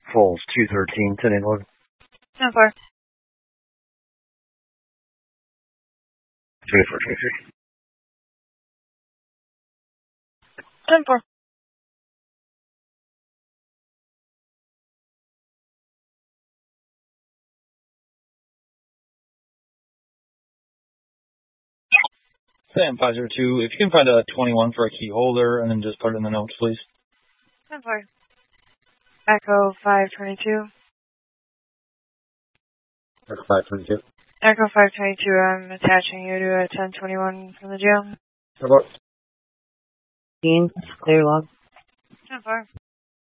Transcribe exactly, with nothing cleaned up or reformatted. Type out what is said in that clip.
Falls two thirteen, ten eleven. ten four. twenty-four twenty-three. ten four. Sam five zero two, if you can find a twenty-one for a key holder and then just put it in the notes, please. ten four. Echo five twenty-two. Echo five twenty-two. Echo five twenty-two, I'm attaching you to a ten twenty-one from the jail. How about? Clear log. ten four.